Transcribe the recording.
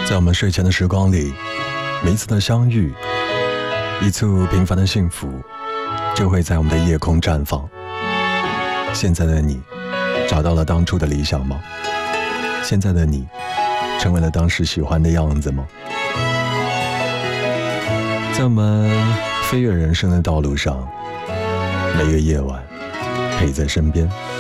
在我们睡前的时光里，每一次的相遇，一簇平凡的幸福，就会在我们的夜空绽放。现在的你，找到了当初的理想吗？现在的你，成为了当时喜欢的样子吗？在我们飞跃人生的道路上，每个夜晚陪在身边，